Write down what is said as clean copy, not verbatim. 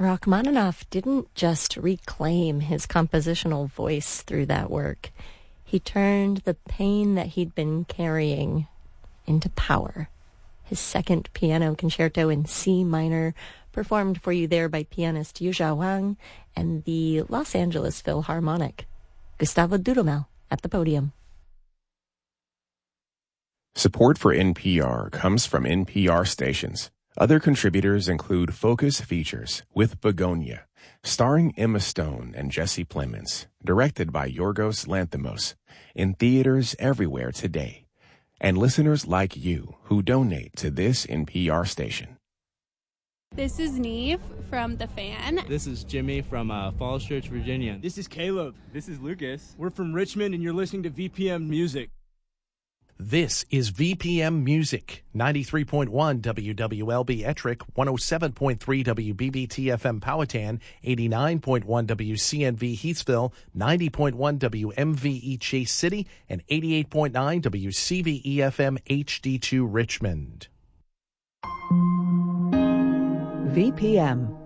Rachmaninoff didn't just reclaim his compositional voice through that work. He turned the pain that he'd been carrying into power. His second piano concerto in C minor, performed for you there by pianist Yuzha Wang and the Los Angeles Philharmonic. Gustavo Dudamel at the podium. Support for NPR comes from NPR stations. Other contributors include Focus Features with Begonia, starring Emma Stone and Jesse Plemons, directed by Yorgos Lanthimos, in theaters everywhere today. And listeners like you who donate to this NPR station. This is Neve from The Fan. This is Jimmy from Falls Church, Virginia. This is Caleb. This is Lucas. We're from Richmond, and you're listening to VPM Music. This is VPM Music, 93.1 WWLB Ettrick, 107.3 WBBT FM Powhatan, 89.1 WCNV Heathsville, 90.1 WMVE Chase City, and 88.9 WCVE FM HD2 Richmond. VPM.